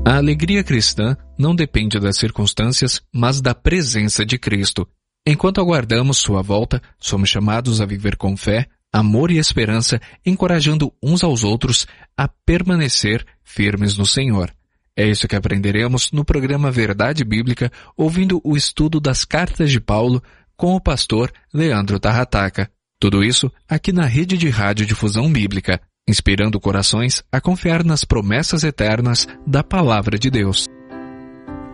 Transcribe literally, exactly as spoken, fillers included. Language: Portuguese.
A alegria cristã não depende das circunstâncias, mas da presença de Cristo. Enquanto aguardamos sua volta, somos chamados a viver com fé, amor e esperança, encorajando uns aos outros a permanecer firmes no Senhor. É isso que aprenderemos no programa Verdade Bíblica, ouvindo o estudo das cartas de Paulo com o pastor Leandro Tarrataca. Tudo isso aqui na Rede de Rádio Difusão Bíblica, inspirando corações a confiar nas promessas eternas da Palavra de Deus.